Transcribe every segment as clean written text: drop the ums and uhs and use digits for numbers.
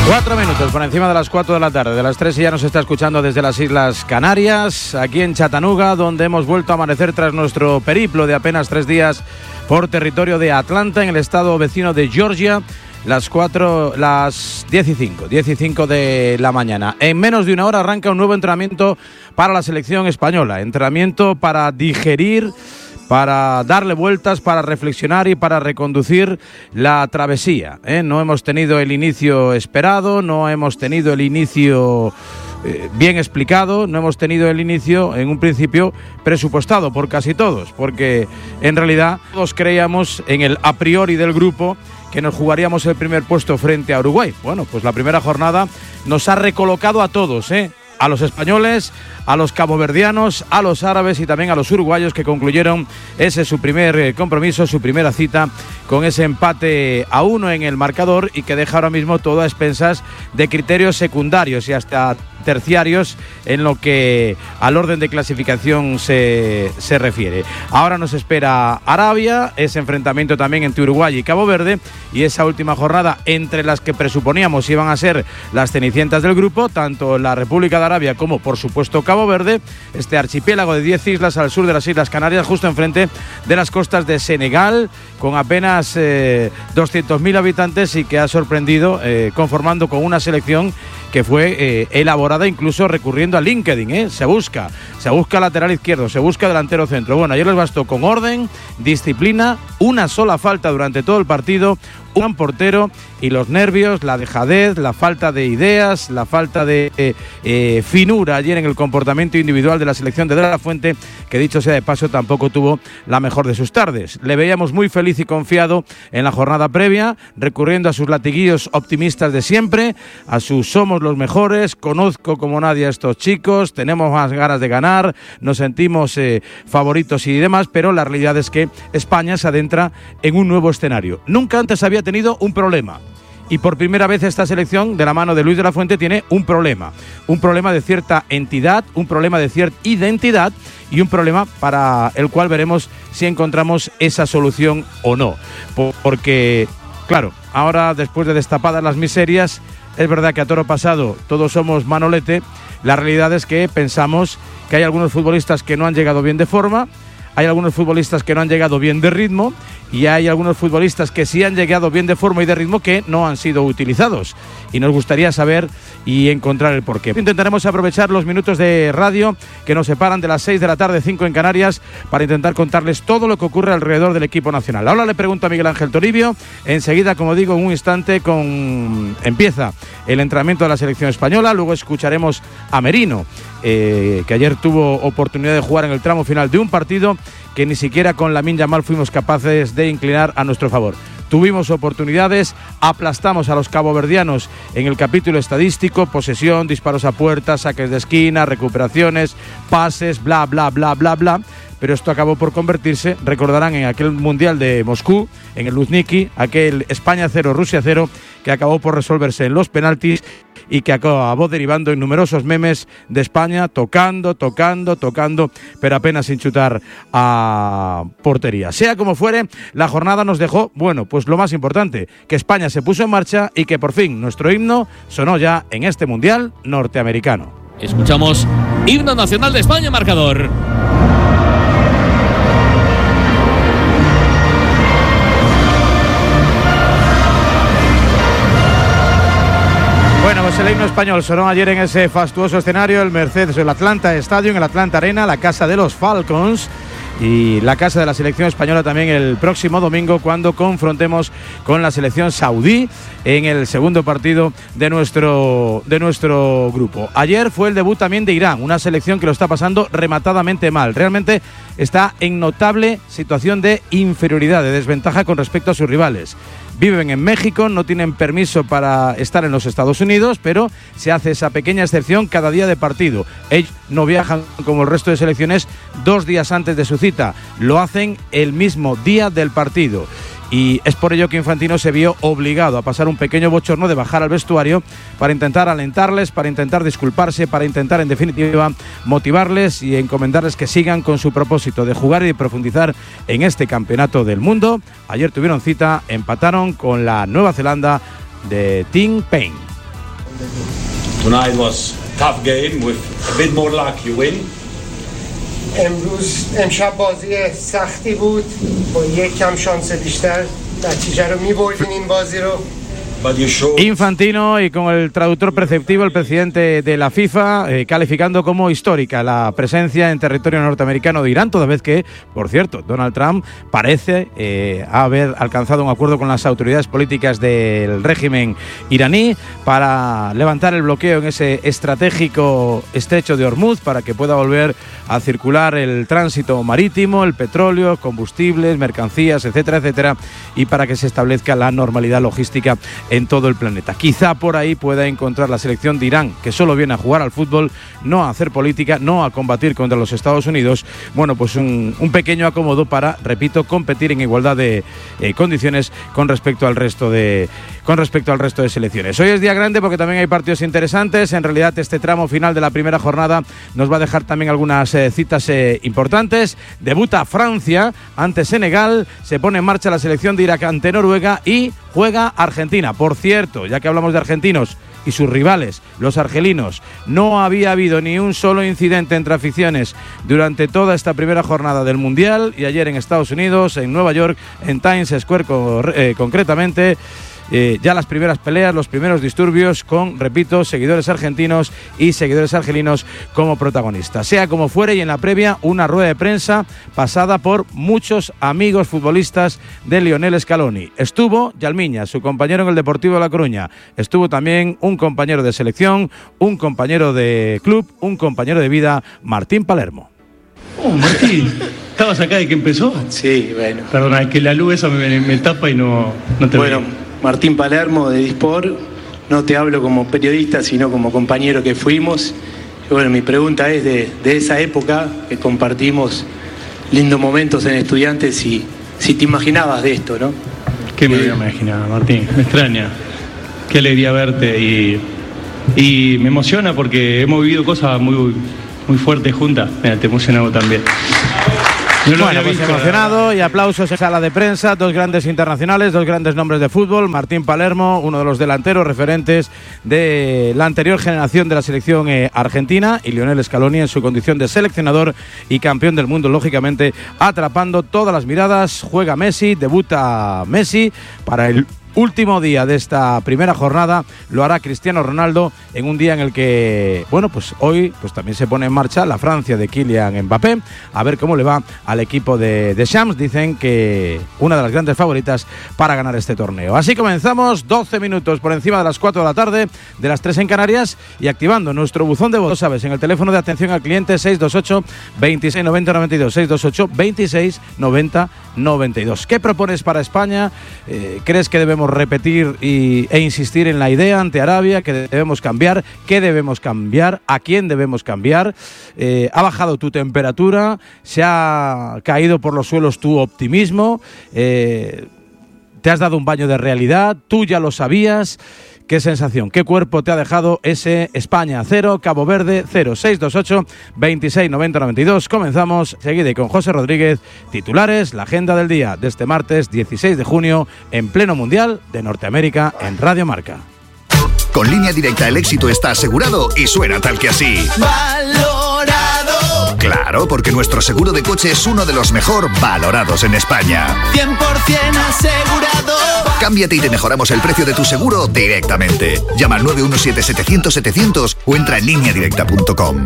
4 minutos por encima de las 4 de la tarde. De las 3 ya nos está escuchando desde las Islas Canarias, aquí en Chattanooga, donde hemos vuelto a amanecer tras nuestro periplo de apenas 3 días por territorio de Atlanta, en el estado vecino de Georgia. Las 10:05 de la mañana. En menos de una hora arranca un nuevo entrenamiento para la selección española. Entrenamiento para digerir, para darle vueltas, para reflexionar y para reconducir la travesía. No hemos tenido el inicio esperado, no hemos tenido el inicio bien explicado, no hemos tenido el inicio en un principio presupuestado por casi todos, porque en realidad todos creíamos en el a priori del grupo que nos jugaríamos el primer puesto frente a Uruguay. Bueno, pues la primera jornada nos ha recolocado a todos, a los españoles, a los caboverdianos, a los árabes y también a los uruguayos, que concluyeron ese su primer compromiso, su primera cita, con ese empate a 1 en el marcador, y que deja ahora mismo todo a expensas de criterios secundarios y hasta terciarios en lo que al orden de clasificación se refiere. Ahora nos espera Arabia, ese enfrentamiento también entre Uruguay y Cabo Verde, y esa última jornada entre las que presuponíamos iban a ser las cenicientas del grupo, tanto la República de Arabia como por supuesto Cabo Verde, este archipiélago de 10 islas al sur de las Islas Canarias, justo enfrente de las costas de Senegal, con apenas 200.000 habitantes, y que ha sorprendido conformando con una selección que fue elaborada incluso recurriendo a LinkedIn. Se busca lateral izquierdo, se busca delantero centro. Bueno, ayer les bastó con orden, disciplina, una sola falta durante todo el partido, un gran portero, y los nervios, la dejadez, la falta de ideas, la falta de finura ayer en el comportamiento individual de la selección de De La Fuente, que dicho sea de paso tampoco tuvo la mejor de sus tardes. Le veíamos muy feliz y confiado en la jornada previa, recurriendo a sus latiguillos optimistas de siempre, a sus somos los mejores, conozco como nadie a estos chicos, tenemos más ganas de ganar, nos sentimos favoritos y demás, pero la realidad es que España se adentra en un nuevo escenario. Nunca antes había tenido un problema, y por primera vez esta selección, de la mano de Luis de la Fuente, tiene un problema de cierta entidad, un problema de cierta identidad, y un problema para el cual veremos si encontramos esa solución o no, porque claro, ahora después de destapadas las miserias, es verdad que a toro pasado todos somos Manolete. La realidad es que pensamos que hay algunos futbolistas que no han llegado bien de forma, hay algunos futbolistas que no han llegado bien de ritmo, y hay algunos futbolistas que sí han llegado bien de forma y de ritmo que no han sido utilizados, y nos gustaría saber y encontrar el porqué. Intentaremos aprovechar los minutos de radio que nos separan de las 6 de la tarde, 5 en Canarias, para intentar contarles todo lo que ocurre alrededor del equipo nacional. Ahora le pregunto a Miguel Ángel Toribio. Enseguida, como digo, en un instante empieza el entrenamiento de la selección española. Luego escucharemos a Merino, que ayer tuvo oportunidad de jugar en el tramo final de un partido que ni siquiera con Lamine Yamal fuimos capaces de inclinar a nuestro favor. Tuvimos oportunidades, aplastamos a los caboverdianos en el capítulo estadístico: posesión, disparos a puerta, saques de esquina, recuperaciones, pases, bla, bla, bla, bla, bla. Pero esto acabó por convertirse, recordarán, en aquel Mundial de Moscú, en el Luzhniki, aquel España 0, Rusia 0, que acabó por resolverse en los penaltis y que acabó derivando en numerosos memes de España tocando, pero apenas sin chutar a portería. Sea como fuere, la jornada nos dejó, bueno, pues lo más importante, que España se puso en marcha y que por fin nuestro himno sonó ya en este Mundial norteamericano. Escuchamos Himno Nacional de España, marcador. Bueno, pues el himno español sonó ayer en ese fastuoso escenario, el Mercedes, el Atlanta Stadium, el Atlanta Arena, la casa de los Falcons, y la casa de la selección española también el próximo domingo, cuando confrontemos con la selección saudí en el segundo partido de nuestro grupo. Ayer fue el debut también de Irán, una selección que lo está pasando rematadamente mal. Realmente está en notable situación de inferioridad, de desventaja con respecto a sus rivales. Viven en México, no tienen permiso para estar en los Estados Unidos, pero se hace esa pequeña excepción cada día de partido. Ellos no viajan como el resto de selecciones 2 días antes de su cita, lo hacen el mismo día del partido. Y es por ello que Infantino se vio obligado a pasar un pequeño bochorno de bajar al vestuario para intentar alentarles, para intentar disculparse, para intentar en definitiva motivarles y encomendarles que sigan con su propósito de jugar y de profundizar en este campeonato del mundo. Ayer tuvieron cita, empataron con la Nueva Zelanda de Tim Payne. Tonight was a tough game. With a bit more luck, you win. امشب بازی سختی بود با یک کم شانس بیشتر نتیجه رو می‌بردین این بازی رو. Infantino y con el traductor preceptivo, el presidente de la FIFA, calificando como histórica la presencia en territorio norteamericano de Irán, toda vez que, por cierto, Donald Trump parece haber alcanzado un acuerdo con las autoridades políticas del régimen iraní para levantar el bloqueo en ese estratégico estrecho de Hormuz para que pueda volver a circular el tránsito marítimo, el petróleo, combustibles, mercancías, etcétera, etcétera, y para que se establezca la normalidad logística en todo el planeta. Quizá por ahí pueda encontrar la selección de Irán, que solo viene a jugar al fútbol, no a hacer política, no a combatir contra los Estados Unidos, bueno, pues un pequeño acomodo para, repito, competir en igualdad de condiciones con respecto al resto de selecciones. Hoy es día grande porque también hay partidos interesantes. En realidad este tramo final de la primera jornada nos va a dejar también algunas citas importantes. Debuta Francia ante Senegal, se pone en marcha la selección de Irak ante Noruega y juega Argentina. Por cierto, ya que hablamos de argentinos y sus rivales, los argelinos, no había habido ni un solo incidente entre aficiones durante toda esta primera jornada del Mundial, y ayer en Estados Unidos, en Nueva York, en Times Square concretamente, ya las primeras peleas, los primeros disturbios con, repito, seguidores argentinos y seguidores argelinos como protagonistas. Sea como fuere, y en la previa una rueda de prensa pasada por muchos amigos futbolistas de Lionel Scaloni. Estuvo Yalmiña, su compañero en el Deportivo de La Coruña. Estuvo también un compañero de selección, un compañero de club, un compañero de vida, Martín Palermo. Oh, Martín, ¿estabas acá de que empezó? Sí, bueno. Perdona, es que la luz esa me tapa y no te Bueno, veo. Martín Palermo de Disport, no te hablo como periodista, sino como compañero que fuimos. Y bueno, mi pregunta es de esa época que compartimos lindos momentos en Estudiantes, y si te imaginabas de esto, ¿no? ¿Qué me había imaginado, Martín? Me extraña. Qué alegría verte y me emociona porque hemos vivido cosas muy fuertes juntas. Mira, te emociona vos también. Bueno, pues emocionado y aplausos en sala de prensa, dos grandes internacionales, dos grandes nombres de fútbol. Martín Palermo, uno de los delanteros referentes de la anterior generación de la selección argentina, y Lionel Scaloni en su condición de seleccionador y campeón del mundo, lógicamente atrapando todas las miradas. Juega Messi, debuta Messi para el último día de esta primera jornada. Lo hará Cristiano Ronaldo en un día en el que, bueno, pues hoy pues también se pone en marcha la Francia de Kylian Mbappé. A ver cómo le va al equipo de Deschamps. Dicen que una de las grandes favoritas para ganar este torneo. Así comenzamos, 12 minutos por encima de las 4 de la tarde, de las 3 en Canarias, y activando nuestro buzón de voz, sabes, en el teléfono de atención al cliente 628 26 90 92, 628 26 90 92. ¿Qué propones para España? ¿Crees que debemos repetir e insistir en la idea ante Arabia? ¿Que debemos cambiar? ¿Qué debemos cambiar? ¿A quién debemos cambiar? ¿Ha bajado tu temperatura? ¿Se ha caído por los suelos tu optimismo? ¿Te has dado un baño de realidad? ¿Tú ya lo sabías? ¿Qué sensación, qué cuerpo te ha dejado ese España 0, Cabo Verde 0? 628 26 90 92. Comenzamos seguida y con José Rodríguez. Titulares, la agenda del día de este martes 16 de junio en pleno Mundial de Norteamérica en Radio Marca. Con Línea Directa el éxito está asegurado y suena tal que así. ¡Valorado! Claro, porque nuestro seguro de coche es uno de los mejor valorados en España. 100% asegurado. Cámbiate y te mejoramos el precio de tu seguro directamente. Llama al 917-700-700 o entra en lineadirecta.com.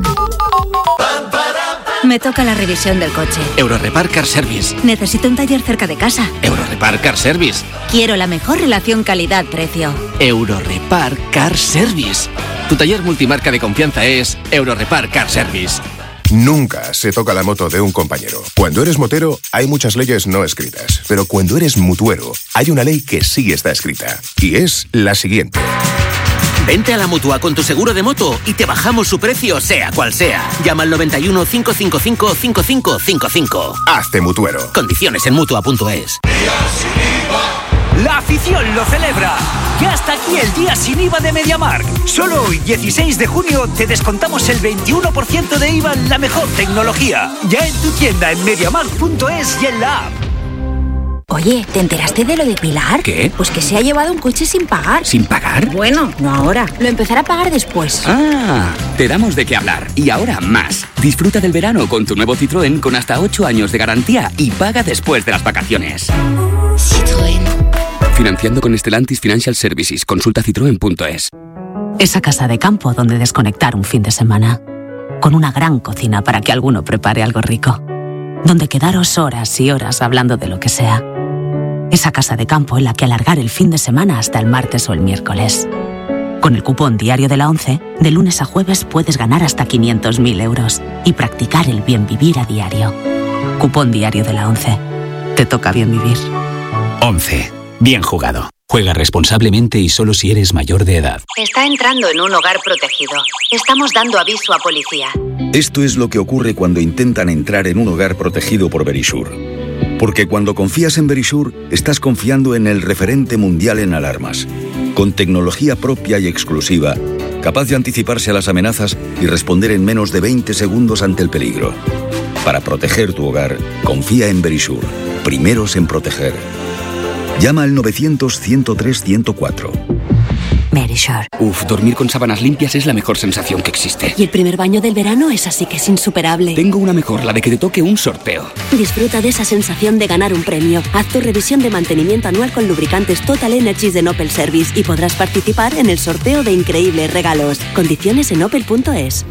Me toca la revisión del coche. Eurorepar Car Service. Necesito un taller cerca de casa. Eurorepar Car Service. Quiero la mejor relación calidad-precio. Eurorepar Car Service. Tu taller multimarca de confianza es Eurorepar Car Service. Nunca se toca la moto de un compañero. Cuando eres motero, hay muchas leyes no escritas. Pero cuando eres mutuero, hay una ley que sí está escrita. Y es la siguiente. Vente a la Mutua con tu seguro de moto y te bajamos su precio, sea cual sea. Llama al 91 555 5555. Hazte mutuero. Condiciones en Mutua.es. La afición lo celebra. Ya está aquí el día sin IVA de MediaMarkt. Solo hoy, 16 de junio, te descontamos el 21% de IVA en la mejor tecnología. Ya en tu tienda en MediaMarkt.es y en la app. Oye, ¿te enteraste de lo de Pilar? ¿Qué? Pues que se ha llevado un coche sin pagar. ¿Sin pagar? Bueno, no ahora. Lo empezará a pagar después. Ah, te damos de qué hablar. Y ahora más. Disfruta del verano con tu nuevo Citroën con hasta 8 años de garantía y paga después de las vacaciones. Citroën. Financiando con Stellantis Financial Services. Consulta citroen.es. Esa casa de campo donde desconectar un fin de semana. Con una gran cocina para que alguno prepare algo rico. Donde quedaros horas y horas hablando de lo que sea. Esa casa de campo en la que alargar el fin de semana hasta el martes o el miércoles. Con el cupón diario de la ONCE, de lunes a jueves puedes ganar hasta 500.000 euros y practicar el bien vivir a diario. Cupón diario de la ONCE. Te toca bien vivir. 11. Bien jugado. Juega responsablemente y solo si eres mayor de edad. Está entrando en un hogar protegido. Estamos dando aviso a policía. Esto es lo que ocurre cuando intentan entrar en un hogar protegido por Verisure. Porque cuando confías en Verisure, estás confiando en el referente mundial en alarmas. Con tecnología propia y exclusiva, capaz de anticiparse a las amenazas y responder en menos de 20 segundos ante el peligro. Para proteger tu hogar, confía en Verisure. Primeros en proteger. Llama al 900-103-104. Verisure. Dormir con sábanas limpias es la mejor sensación que existe. Y el primer baño del verano es así que es insuperable. Tengo una mejor, la de que te toque un sorteo. Disfruta de esa sensación de ganar un premio. Haz tu revisión de mantenimiento anual con lubricantes Total Energies de Opel Service y podrás participar en el sorteo de increíbles regalos. Condiciones en opel.es.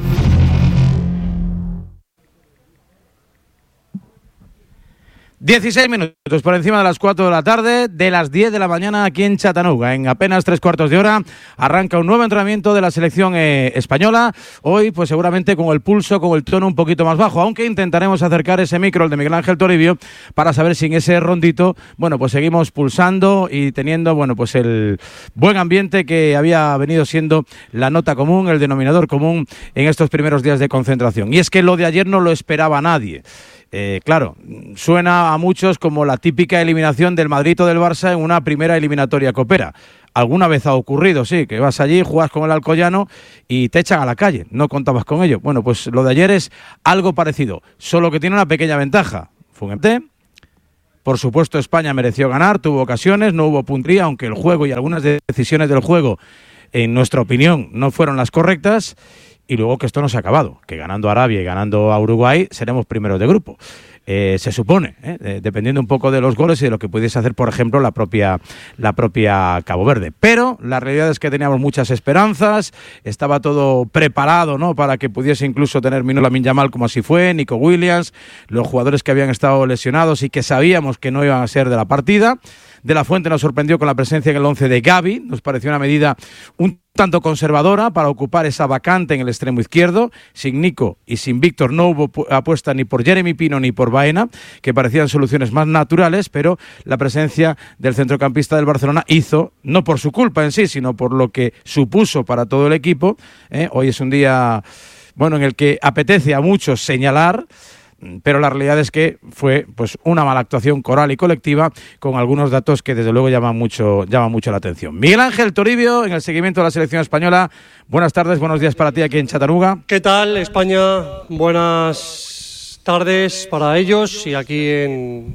16 minutos por encima de las 4 de la tarde, de las 10 de la mañana aquí en Chattanooga. En apenas 3/4 de hora arranca un nuevo entrenamiento de la selección española. Hoy, pues seguramente con el pulso, con el tono un poquito más bajo, aunque intentaremos acercar ese micro, el de Miguel Ángel Toribio, para saber si en ese rondito, bueno, pues seguimos pulsando y teniendo, bueno, pues el buen ambiente que había venido siendo la nota común, el denominador común en estos primeros días de concentración. Y es que lo de ayer no lo esperaba nadie. Claro, suena a muchos como la típica eliminación del Madrid o del Barça en una primera eliminatoria copera. Alguna vez ha ocurrido, sí, que vas allí, juegas con el Alcoyano y te echan a la calle. No contabas con ello. Bueno, pues lo de ayer es algo parecido, solo que tiene una pequeña ventaja. Fue un empate. Por supuesto, España mereció ganar, tuvo ocasiones, no hubo puntería, aunque el juego y algunas decisiones del juego, en nuestra opinión, no fueron las correctas. Y luego que esto no se ha acabado, que ganando a Arabia y ganando a Uruguay seremos primeros de grupo. Se supone, dependiendo un poco de los goles y de lo que pudiese hacer, por ejemplo, la propia Cabo Verde. Pero la realidad es que teníamos muchas esperanzas, estaba todo preparado, ¿no?, para que pudiese incluso tener minutos Lamine Yamal, como así fue, Nico Williams, los jugadores que habían estado lesionados y que sabíamos que no iban a ser de la partida. De la Fuente nos sorprendió con la presencia en el 11 de Gavi, nos pareció una medida un tanto conservadora para ocupar esa vacante en el extremo izquierdo. Sin Nico y sin Víctor no hubo apuesta ni por Jeremy Pino ni por Baena, que parecían soluciones más naturales, pero la presencia del centrocampista del Barcelona hizo, no por su culpa en sí, sino por lo que supuso para todo el equipo. Hoy es un día, bueno, en el que apetece a muchos señalar, pero la realidad es que fue pues una mala actuación coral y colectiva, con algunos datos que desde luego llaman mucho la atención. Miguel Ángel Toribio, en el seguimiento de la selección española. Buenas tardes, buenos días para ti aquí en Chattanooga. ¿Qué tal, España? Buenas tardes para ellos y aquí en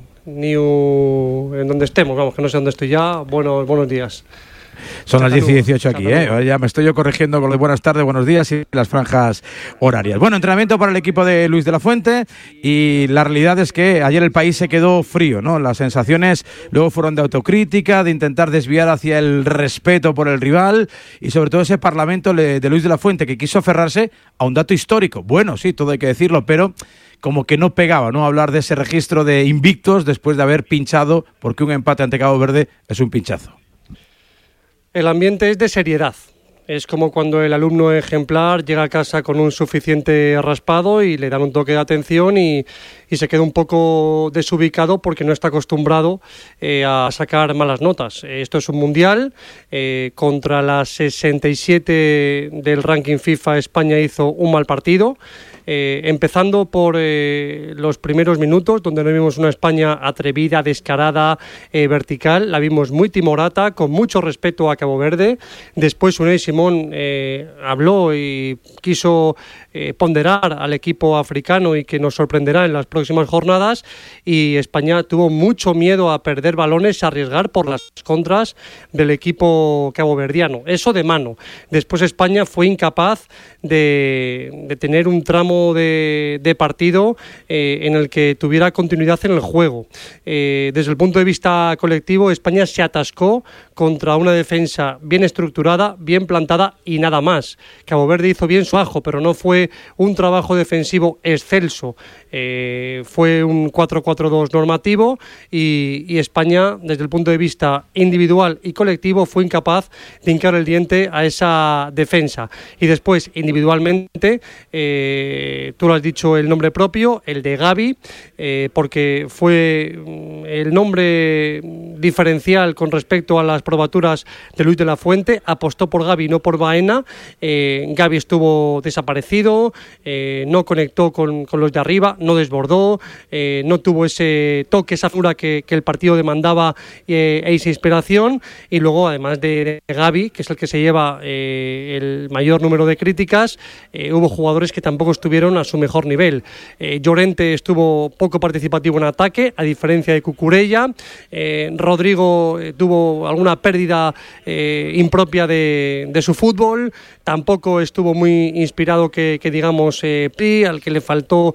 donde estemos, vamos, que no sé dónde estoy ya. Buenos días. Son las 10 y 18 aquí, ya me estoy yo corrigiendo con los buenas tardes, buenos días y las franjas horarias. Bueno, entrenamiento para el equipo de Luis de la Fuente, y la realidad es que ayer el país se quedó frío, ¿no? Las sensaciones luego fueron de autocrítica, de intentar desviar hacia el respeto por el rival y sobre todo ese parlamento de Luis de la Fuente, que quiso aferrarse a un dato histórico. Bueno, sí, todo hay que decirlo, pero como que no pegaba, ¿no?, hablar de ese registro de invictos después de haber pinchado, porque un empate ante Cabo Verde es un pinchazo. El ambiente es de seriedad. Es como cuando el alumno ejemplar llega a casa con un suficiente raspado y le dan un toque de atención y se queda un poco desubicado porque no está acostumbrado a sacar malas notas. Esto es un mundial. Contra las 67 del ranking FIFA, España hizo un mal partido. empezando por los primeros minutos, donde no vimos una España atrevida, descarada, vertical. La vimos muy timorata, con mucho respeto a Cabo Verde. Después Unai Simón habló y quiso ponderar al equipo africano y que nos sorprenderá en las próximas jornadas, y España tuvo mucho miedo a perder balones, a arriesgar por las contras del equipo caboverdiano. Eso de mano. Después España fue incapaz de tener un tramo de partido en el que tuviera continuidad en el juego. Desde el punto de vista colectivo, España se atascó contra una defensa bien estructurada, bien plantada y nada más. Cabo Verde hizo bien su trabajo, pero no fue un trabajo defensivo excelso. Fue un 4-4-2 normativo y España, desde el punto de vista individual y colectivo, fue incapaz de hincar el diente a esa defensa. Y después, individualmente, tú lo has dicho, el nombre propio, el de Gavi, porque fue el nombre diferencial con respecto a las probaturas de Luis de la Fuente. Apostó por Gavi, no por Baena. Gavi estuvo desaparecido, no conectó con los de arriba, no desbordó, no tuvo ese toque, esa figura que el partido demandaba e esa inspiración. Y luego, además de Gavi, que es el que se lleva el mayor número de críticas, hubo jugadores que tampoco estuvieron a su mejor nivel. Llorente estuvo poco participativo en ataque, a diferencia de Cucurella. Rodrigo tuvo alguna pérdida impropia de su fútbol. Tampoco estuvo muy inspirado que digamos, al que le faltó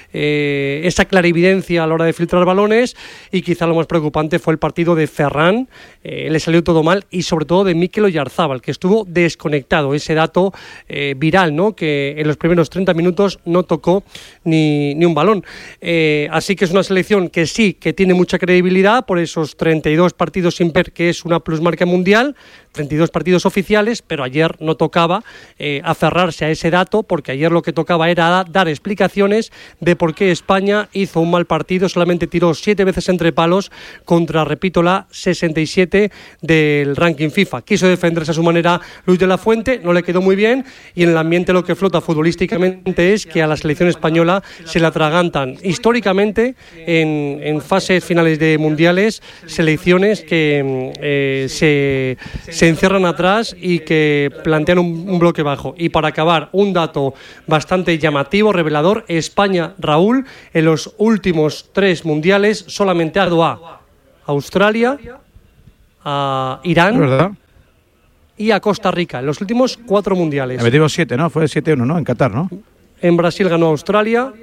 esa clarividencia a la hora de filtrar balones. Y quizá lo más preocupante fue el partido de Ferran. Le salió todo mal, y sobre todo de Mikel Oyarzabal, que estuvo desconectado. Ese dato viral, ¿no?, que en los primeros 30 minutos no tocó ni un balón. Así que es una selección que sí, que tiene mucha credibilidad por esos 32 partidos sin perder, que es una plusmarca mundial, 32 partidos oficiales, pero ayer no tocaba aferrarse a ese dato, porque ayer lo que tocaba era dar explicaciones de por qué España hizo un mal partido. Solamente tiró 7 veces entre palos contra, repito, la 67 del ranking FIFA. Quiso defenderse a su manera Luis de la Fuente, no le quedó muy bien, y en el ambiente lo que flota futbolísticamente es que a la selección española se la atragantan históricamente en fases finales de mundiales selecciones que se encierran atrás y que plantean un bloque bajo. Y para acabar, un dato bastante llamativo, revelador: España, Raúl, en los últimos 3 mundiales solamente ha dado a Australia, a Irán, ¿verdad?, y a Costa Rica, en los últimos 4 mundiales. Le metimos 7, ¿no? Fue 7-1, ¿no?, en Qatar, ¿no? En Brasil ganó a Australia,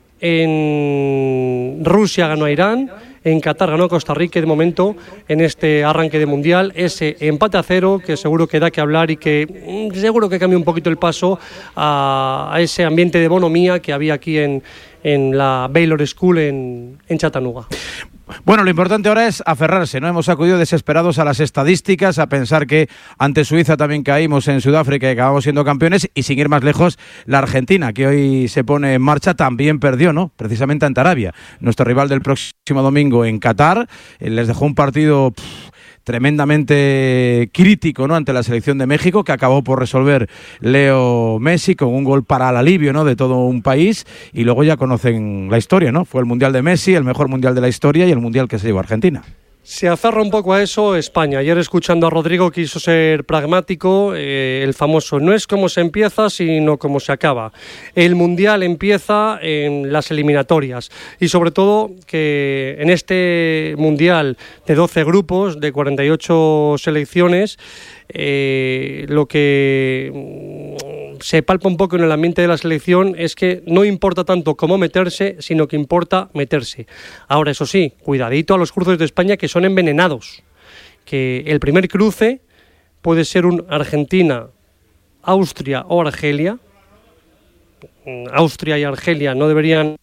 en Rusia ganó a Irán, en Qatar ganó a Costa Rica, y de momento, en este arranque de mundial, ese empate a 0, que seguro que da que hablar y que seguro que cambia un poquito el paso a ese ambiente de bonomía que había aquí en la Baylor School en Chattanooga. Bueno, lo importante ahora es aferrarse, ¿no? Hemos acudido desesperados a las estadísticas, a pensar que ante Suiza también caímos en Sudáfrica y acabamos siendo campeones, y sin ir más lejos, la Argentina, que hoy se pone en marcha, también perdió, ¿no?, precisamente ante Arabia, nuestro rival del próximo domingo en Qatar. Les dejó un partido tremendamente crítico, ¿no?, ante la selección de México, que acabó por resolver Leo Messi con un gol para el alivio, ¿no?, de todo un país. Y luego ya conocen la historia, ¿no? Fue el Mundial de Messi, el mejor Mundial de la historia, y el Mundial que se llevó a Argentina. Se aferra un poco a eso España. Ayer, escuchando a Rodrigo, quiso ser pragmático, el famoso: no es cómo se empieza, sino cómo se acaba. El Mundial empieza en las eliminatorias, y sobre todo que en este Mundial de 12 grupos, de 48 selecciones, lo que se palpa un poco en el ambiente de la selección es que no importa tanto cómo meterse, sino que importa meterse. Ahora, eso sí, cuidadito a los cruces de España, que son envenenados. Que el primer cruce puede ser un Argentina, Austria o Argelia. Austria y Argelia no deberían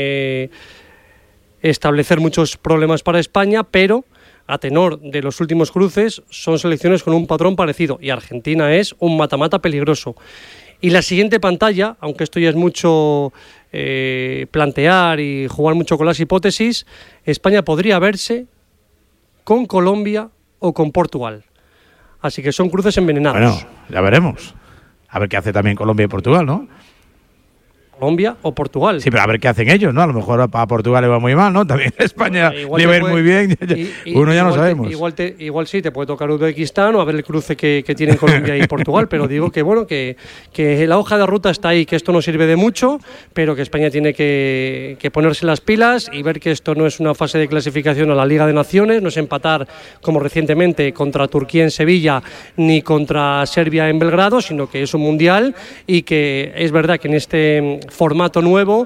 establecer muchos problemas para España, pero a tenor de los últimos cruces son selecciones con un patrón parecido, y Argentina es un mata-mata peligroso. Y la siguiente pantalla, aunque esto ya es mucho plantear y jugar mucho con las hipótesis, España podría verse con Colombia o con Portugal. Así que son cruces envenenados. Bueno, ya veremos. A ver qué hace también Colombia y Portugal, ¿no? Colombia o Portugal. Sí, pero a ver qué hacen ellos, ¿no? A lo mejor a Portugal le va muy mal, ¿no? También a España le va a ir muy bien. Uno ya no sabemos. Igual sí, te puede tocar Uzbekistán o a ver el cruce que tienen Colombia y Portugal, pero digo que bueno, que la hoja de ruta está ahí, que esto no sirve de mucho, pero que España tiene que ponerse las pilas y ver que esto no es una fase de clasificación a la Liga de Naciones, no es empatar como recientemente contra Turquía en Sevilla ni contra Serbia en Belgrado, sino que es un mundial y que es verdad que en este formato nuevo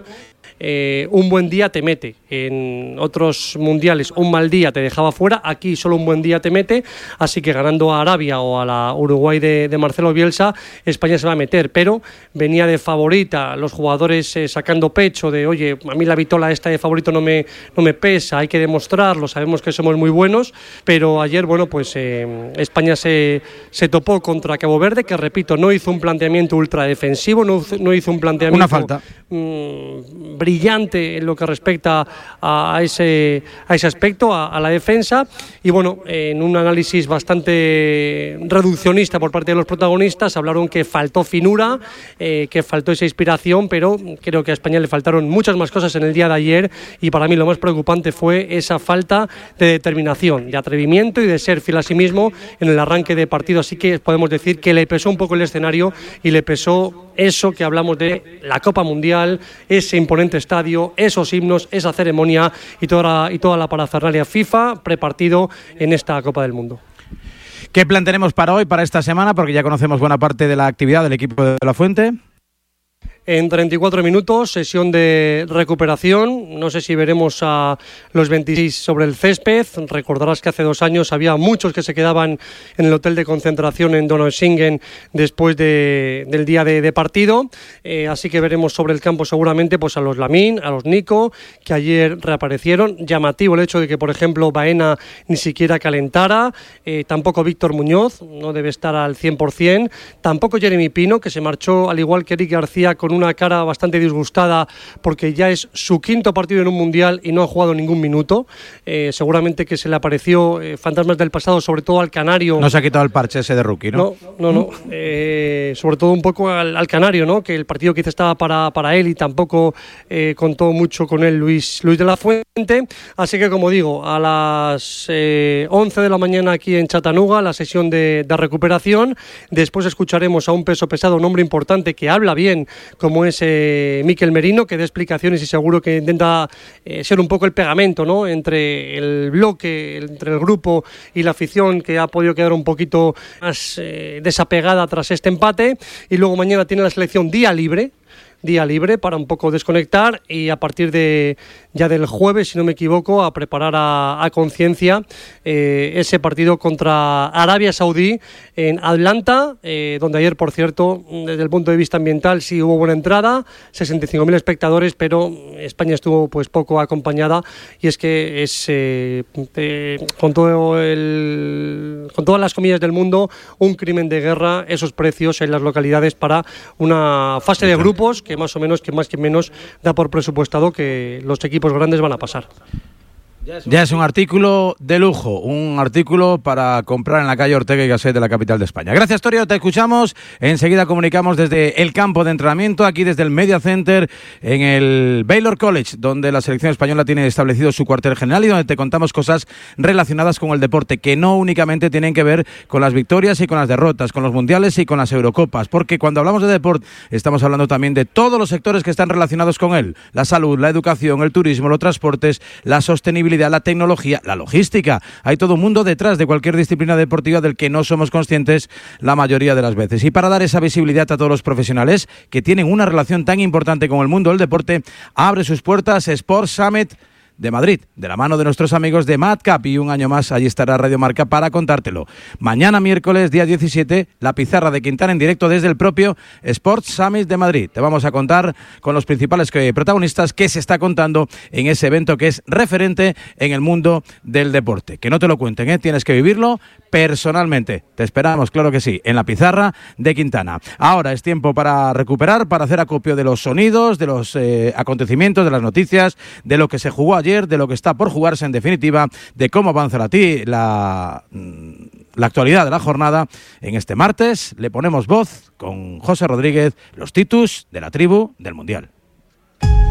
un buen día te mete. En otros mundiales un mal día te dejaba fuera, aquí solo un buen día te mete, así que ganando a Arabia o a la Uruguay de Marcelo Bielsa, España se va a meter, pero venía de favorita, los jugadores sacando pecho de oye, a mí la vitola esta de favorito no me pesa, hay que demostrarlo, sabemos que somos muy buenos, pero ayer bueno pues España se topó contra Cabo Verde, que repito, no hizo un planteamiento ultra defensivo, no hizo un planteamiento una falta brillante en lo que respecta a ese aspecto, a la defensa, y bueno, en un análisis bastante reduccionista por parte de los protagonistas hablaron que faltó finura, que faltó esa inspiración, pero creo que a España le faltaron muchas más cosas en el día de ayer, y para mí lo más preocupante fue esa falta de determinación, de atrevimiento y de ser fiel a sí mismo en el arranque de partido, así que podemos decir que le pesó un poco el escenario y le pesó eso que hablamos de la Copa Mundial, ese imponente estadio, esos himnos, esa ceremonia y toda la parafernalia FIFA prepartido en esta Copa del Mundo. ¿Qué plan tenemos para hoy, para esta semana? Porque ya conocemos buena parte de la actividad del equipo de La Fuente. En 34 minutos, sesión de recuperación. No sé si veremos a los 26 sobre el césped. Recordarás que hace 2 años había muchos que se quedaban en el hotel de concentración en Donaueschingen después del día de partido. Así que veremos sobre el campo seguramente pues a los Lamín, a los Nico, que ayer reaparecieron. Llamativo el hecho de que, por ejemplo, Baena ni siquiera calentara. Tampoco Víctor Muñoz, no debe estar al 100%. Tampoco Jeremy Pino, que se marchó al igual que Eric García con una cara bastante disgustada porque ya es su 5º partido en un mundial y no ha jugado ningún minuto. Seguramente que se le apareció fantasmas del pasado, sobre todo al canario. No se ha quitado el parche ese de rookie, ¿no? No. Sobre todo un poco al canario, ¿no? Que el partido quizá estaba para él y tampoco contó mucho con él Luis de la Fuente. Así que, como digo, a las 11 de la mañana aquí en Chattanooga, la sesión de recuperación. Después escucharemos a un peso pesado, un hombre importante que habla bien, como es Mikel Merino, que da explicaciones y seguro que intenta ser un poco el pegamento, ¿no?, entre el bloque, entre el grupo y la afición, que ha podido quedar un poquito más desapegada tras este empate. Y luego mañana tiene la selección día libre para un poco desconectar, y a partir ya del jueves, si no me equivoco, a preparar a conciencia ese partido contra Arabia Saudí en Atlanta, donde ayer, por cierto, desde el punto de vista ambiental sí hubo buena entrada, 65.000 espectadores, pero España estuvo pues poco acompañada, y es que es con todas las comillas del mundo un crimen de guerra esos precios en las localidades para una fase de grupos que más o menos, que más que menos, da por presupuestado que los equipos grandes van a pasar. Ya es un artículo de lujo, un artículo para comprar en la calle Ortega y Gasset de la capital de España. Gracias, Torio, te escuchamos. Enseguida comunicamos desde el campo de entrenamiento, aquí desde el Media Center, en el Baylor College, donde la selección española tiene establecido su cuartel general y donde te contamos cosas relacionadas con el deporte, que no únicamente tienen que ver con las victorias y con las derrotas, con los mundiales y con las Eurocopas, porque cuando hablamos de deporte estamos hablando también de todos los sectores que están relacionados con él: la salud, la educación, el turismo, los transportes, la sostenibilidad, la tecnología, la logística. Hay todo un mundo detrás de cualquier disciplina deportiva del que no somos conscientes la mayoría de las veces. Y para dar esa visibilidad a todos los profesionales que tienen una relación tan importante con el mundo del deporte, abre sus puertas Sports Summit de Madrid, de la mano de nuestros amigos de Madcap, y un año más allí estará Radio Marca para contártelo. Mañana miércoles, día 17, la pizarra de Quintana en directo desde el propio Sports Summit de Madrid. Te vamos a contar con los principales protagonistas qué se está contando en ese evento que es referente en el mundo del deporte. Que no te lo cuenten, tienes que vivirlo personalmente. Te esperamos, claro que sí, en la pizarra de Quintana. Ahora es tiempo para recuperar, para hacer acopio de los sonidos, de los acontecimientos, de las noticias, de lo que se jugó ayer, de lo que está por jugarse, en definitiva, de cómo avanza la actualidad de la jornada. En este martes le ponemos voz con José Rodríguez, los Titus de la tribu del Mundial.